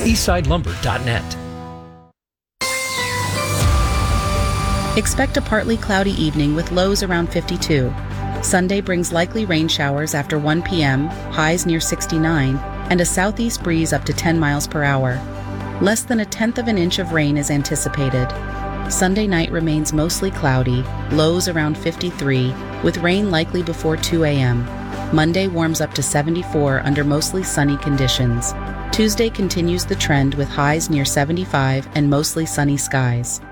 eastsidelumber.net. Expect a partly cloudy evening with lows around 52. Sunday brings likely rain showers after 1 p.m., highs near 69, and a southeast breeze up to 10 miles per hour. Less than 1/10 of an inch of rain is anticipated. Sunday night remains mostly cloudy, lows around 53, with rain likely before 2 a.m. Monday warms up to 74 under mostly sunny conditions. Tuesday continues the trend with highs near 75 and mostly sunny skies.